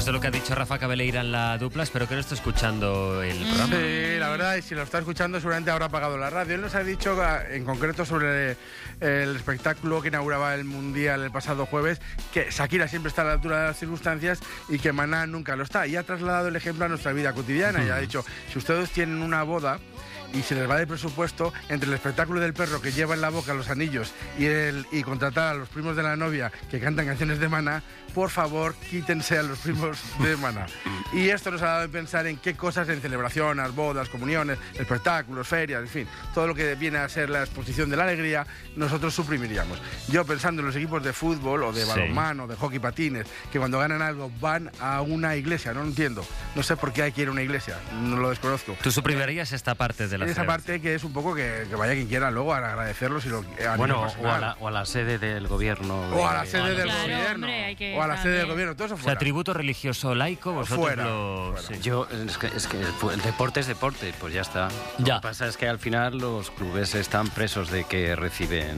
después de lo que ha dicho Rafa Cabeleira en la dupla, espero que no esté escuchando el programa. Sí, la verdad, y si lo está escuchando seguramente habrá apagado la radio. Él nos ha dicho en concreto sobre el espectáculo que inauguraba el Mundial el pasado jueves, que Shakira siempre está a la altura de las circunstancias y que Maná nunca lo está. Y ha trasladado el ejemplo a nuestra vida cotidiana y ha dicho, si ustedes tienen una boda y se les va de presupuesto, entre el espectáculo del perro que lleva en la boca los anillos y contratar a los primos de la novia que cantan canciones de Maná, por favor, quítense a los primos de Maná. Y esto nos ha dado a pensar en qué cosas en celebraciones, bodas, comuniones, espectáculos, ferias, en fin, todo lo que viene a ser la exposición de la alegría, nosotros suprimiríamos. Yo pensando en los equipos de fútbol o de balonmano, de hockey patines, que cuando ganan algo van a una iglesia, no lo entiendo. No sé por qué hay que ir a una iglesia, no lo desconozco. ¿Tú suprimirías esta parte de la esa parte que es un poco que vaya quien quiera luego a agradecerlos y lo bueno, o a la sede del gobierno. O a la sede del claro, gobierno. Hombre, o a la sede del gobierno, todo eso fuera. O sea, tributo religioso laico, vosotros fuera. Sí. Yo, es que el deporte es deporte, pues ya está. Ya. Lo que pasa es que al final los clubes están presos de que reciben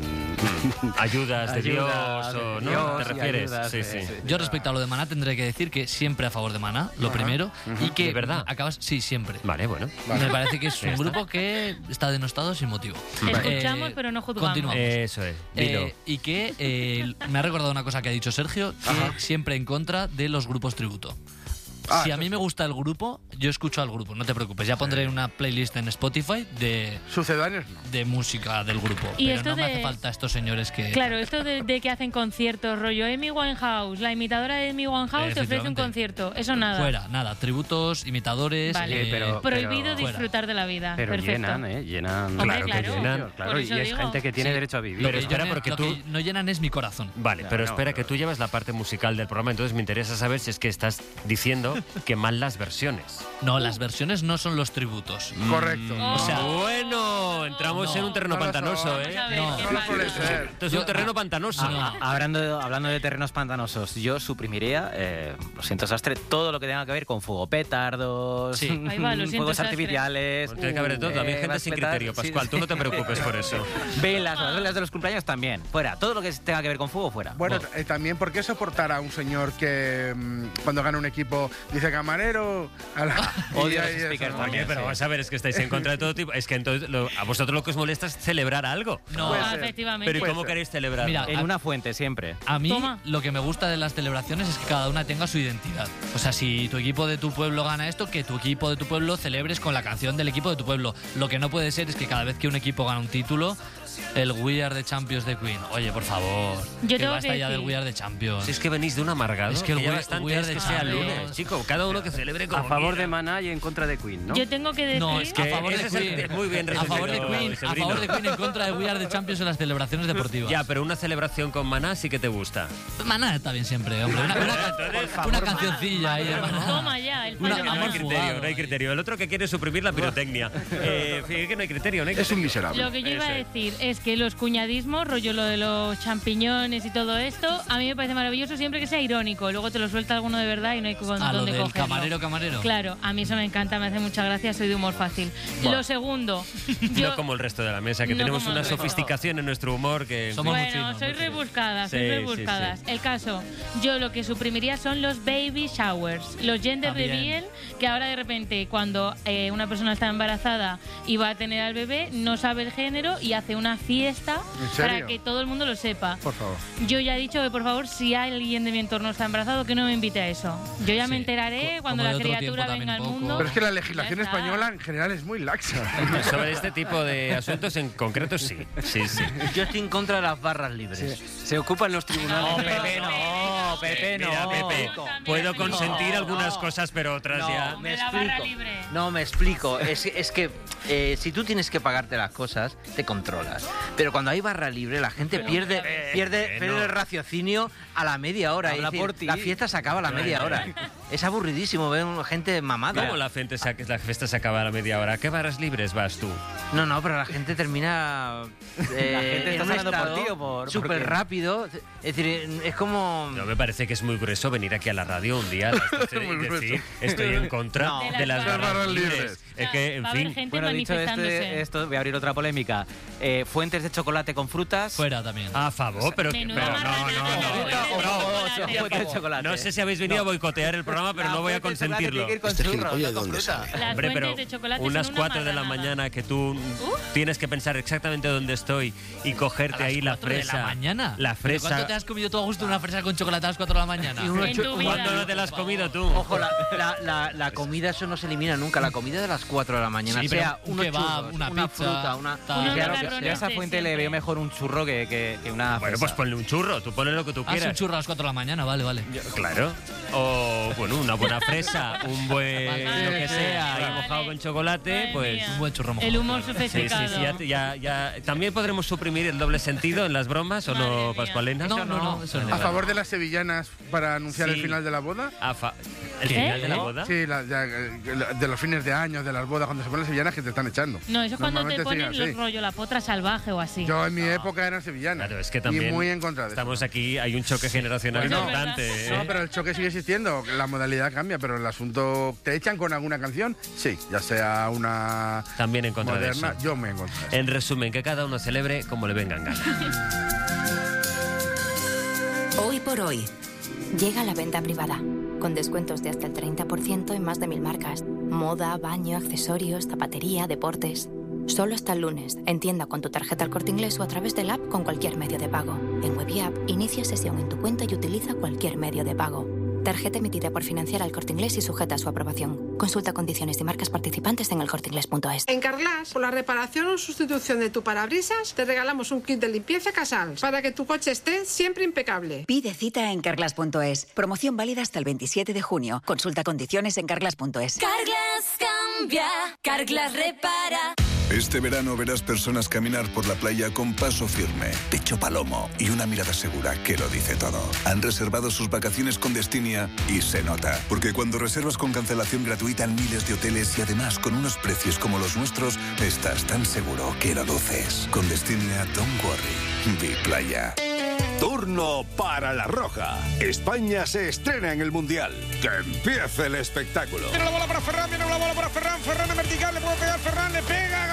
ayudas de Dios, o ¿no? Dios ¿Te refieres? ayudas, Sí. Yo respecto a lo de Maná tendré que decir que siempre a favor de Maná, lo primero, y que ¿De verdad? acabas, sí, siempre. Vale, bueno. Me parece que es un grupo que está denostado sin motivo. Escuchamos, pero no juzgamos. Continuamos. Eso es. Dilo. Y que me ha recordado una cosa que ha dicho Sergio, que siempre en contra de los grupos tributo. Si a mí me gusta el grupo, yo escucho al grupo, no te preocupes. Ya pondré una playlist en Spotify de sucedáneos, no. de música del grupo. Y pero esto no me hace falta estos señores que... Claro, esto de que hacen conciertos, rollo Amy Winehouse, la imitadora de Amy Winehouse te ofrece un concierto. Eso nada. Fuera, nada. Tributos, imitadores... Vale, prohibido disfrutar de la vida. Pero perfecto. llenan. Hombre, claro que llenan. Claro, y es digo. gente que tiene derecho a vivir. Pero espera, porque lo tú... que no llenan es mi corazón. Vale, pero espera, que tú llevas la parte musical del programa, entonces me interesa saber si es que estás diciendo que mal las versiones. No, las versiones no son los tributos. Correcto. O sea, bueno, entramos en un terreno pantanoso, ¿eh? No, No lo suele ser. Esto es un terreno pantanoso. Hablando de terrenos pantanosos, yo suprimiría, lo siento, Sastre, todo lo que tenga que ver con fuego, petardos, Sí. Ahí va, lo siento, fuegos Sastre. artificiales. Tiene que haber de todo, también gente sin criterio, Pascual, tú no te preocupes por eso. Las velas de los cumpleaños también, fuera. Todo lo que tenga que ver con fuego, fuera. Bueno, también, ¿por qué soportar a un señor que cuando gana un equipo dice camarero? Odio los speakers Oye, también. pero vamos a ver, es que estáis en contra de todo tipo. Es que entonces a vosotros lo que os molesta es celebrar algo. no. Puede ser. efectivamente. Pero ¿y cómo queréis celebrar? Mira, En una fuente, siempre. A mí Toma. lo que me gusta de las celebraciones es que cada una tenga su identidad. O sea, si tu equipo de tu pueblo gana esto, que tu equipo de tu pueblo celebres con la canción del equipo de tu pueblo. Lo que no puede ser es que cada vez que un equipo gana un título, el We Are the Champions de Queen. Oye, por favor, Yo que tengo basta que ya del decir- We Are the Champions. Si es que venís de un amargado, Es que el ya We- bastante We Are es the que sea Champions. lunes, chico. Cada uno que celebre como A favor quiera. de Maná y en contra de Queen, ¿no? Yo tengo que decir... No, es que a a favor de ese es el- Queen. muy bien a favor de resumido, Queen, a Severino. favor de Queen en contra de We Are the Champions en las celebraciones deportivas. Ya, pero una celebración con Maná sí que te gusta. Maná está bien siempre, hombre. Una cancioncilla ahí de Maná. Toma ya, el Una- fallo No hay amor Maná. criterio, jugado no hay ahí. criterio. El otro que quiere suprimir la pirotecnia. Fíjate que no hay criterio, no hay Es un criterio. miserable. Lo que yo iba a Eso es. decir es que los cuñadismos, rollo lo de los champiñones y todo esto, a mí me parece maravilloso siempre que sea irónico. Luego te lo suelta alguno de verdad y no hay con Ah, lo dónde del cogerlo. camarero. Claro, a mí eso me encanta, me hace mucha gracia, soy de humor fácil. Buah. Lo segundo, No yo... como el resto de la mesa, que No tenemos como una el resto. sofisticación en nuestro humor que... en Somos fin. muy Bueno, finos, soy muy finos. rebuscadas, Sí, soy sí, rebuscadas. El caso, yo lo que suprimiría son los baby showers, los gender También. reveal, que ahora de repente cuando una persona está embarazada y va a tener al bebé, no sabe el género y hace una fiesta ¿En serio? para que todo el mundo lo sepa. Por favor. Yo ya he dicho que por favor, si alguien de mi entorno está embarazado, que no me invite a eso. Yo ya me Sí. enteraré cuando Como la de otro criatura tiempo venga al también mundo. Pero es que la legislación Ya está. española en general es muy laxa. Sobre este tipo de asuntos en concreto sí. Sí. Yo estoy en contra de las barras libres. Se ocupan los tribunales. No, Pepe, no, Pepe, no. Mira, Pepe, puedo consentir No, algunas no. cosas, pero otras ya... No, me De la barra explico. libre. No, me explico. Es que si tú tienes que pagarte las cosas, te controlas. Pero cuando hay barra libre, la gente pierde el raciocinio a la media hora. Habla Es decir, por ti. La fiesta se acaba a la media hora. Es aburridísimo ver gente mamada. ¿Cómo la fiesta se acaba a la media hora? ¿Qué barras libres vas tú? No, pero la gente termina gente está en un hablando por estado ti o por qué? súper rápido. Es decir, es como... No, me parece que es muy grueso venir aquí a la radio un día a las 12 y Muy decir grueso. estoy en contra No. de las barras libres. Es que, en Va a haber fin. gente Bueno, dicho manifestándose. esto, voy a abrir otra polémica. Fuentes de chocolate con frutas. Fuera también. A favor, pero Menuda no. Fuentes de chocolate. No sé si habéis venido a boicotear el programa, pero no voy a consentirlo. Las Hombre, pero fuentes de chocolate unas son una 4 de la marranada. mañana que tú tienes que pensar exactamente dónde estoy y cogerte ahí la 4 de fresa. la mañana. La ¿Pero fresa. ¿Cuánto te has comido tú a gusto una fresa con chocolate a las 4 de la mañana? En tu vida. ¿Cuándo no te la has comido tú? Ojo, la comida, eso no se elimina nunca. La comida de las 4 de la mañana, Sí, sea pero un unos kebab, churros, una pizza, fruta, una... tal. Unos Claro, macarrones yo a esa de fuente le siempre. veo mejor un churro que una Bueno, fresa. pues ponle un churro, tú ponle lo que tú Haz un quieras. churro a las 4 de la mañana, vale. Claro. O, bueno, una buena fresa, un buen Vale. lo que sea, ahí Vale. mojado con chocolate, Madre pues... mía. Un buen churro mojado. El humor Sí, sofisticado. sí, ya. ¿También podremos suprimir el doble sentido en las bromas o Madre no, mía. Pascualena? No, eso no. ¿A favor de las sevillanas para anunciar Sí. el final de la boda? ¿El final de la ¿Eh? boda? Sí, de los fines de años, de las bodas, cuando se ponen sevillanas que te están echando. No, eso es cuando te Normalmente ponen sigue los así. rollo, la potra salvaje o así. Yo en mi época eran sevillanas. Claro, es que también y muy en contra de estamos eso. aquí, hay un choque generacional Bueno, importante. es verdad. ¿eh? No, pero el choque sigue existiendo. La modalidad cambia, pero el asunto... ¿Te echan con alguna canción? Sí, ya sea una También en contra moderna. de eso. Yo me en contra. En resumen, que cada uno celebre como le vengan ganas. Hoy por hoy. Llega la venta privada, con descuentos de hasta el 30% en más de 1000 marcas. Moda, baño, accesorios, zapatería, deportes. Solo hasta el lunes, en tienda con tu tarjeta El Corte Inglés o a través del app con cualquier medio de pago. En Web y App, inicia sesión en tu cuenta y utiliza cualquier medio de pago. Tarjeta emitida por Financiera El Corte Inglés y sujeta a su aprobación. Consulta condiciones y marcas participantes en elcorteinglés.es. En Carglass, por la reparación o sustitución de tu parabrisas, te regalamos un kit de limpieza Casals para que tu coche esté siempre impecable. Pide cita en Carglass.es. Promoción válida hasta el 27 de junio. Consulta condiciones en Carglass.es. Carglass cambia, Carglass repara. Este verano verás personas caminar por la playa con paso firme, pecho palomo y una mirada segura que lo dice todo. Han reservado sus vacaciones con Destinia y se nota. Porque cuando reservas con cancelación gratuita en miles de hoteles y además con unos precios como los nuestros, estás tan seguro que lo luces. Con Destinia, don't worry. Be playa. Turno para la Roja. España se estrena en el Mundial. Que empiece el espectáculo. Viene la bola para Ferran, viene la bola para Ferran. Ferran en vertical, le puede pegar Ferran, le pega.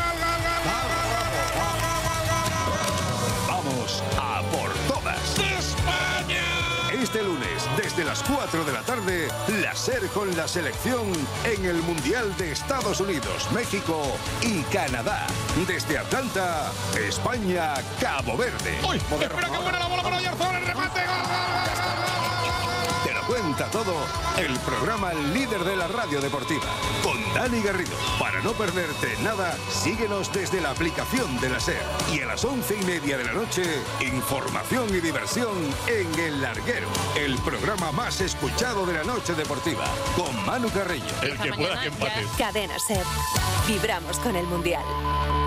Vamos a por todas. ¡España! Este lunes, desde las 4 de la tarde, la SER con la selección en el Mundial de Estados Unidos, México y Canadá. Desde Atlanta, España, Cabo Verde. Espera que buena la bola para Oyarzún, el remate. Te lo cuenta todo el programa líder de la radio deportiva, con Dani Garrido. Para no perderte nada, síguenos desde la aplicación de la SER. Y a las 11:30 de la noche, información y diversión en El Larguero, el programa más escuchado de la noche deportiva, con Manu Carreño. El que pueda que empate. Cadena SER. Vibramos con el Mundial.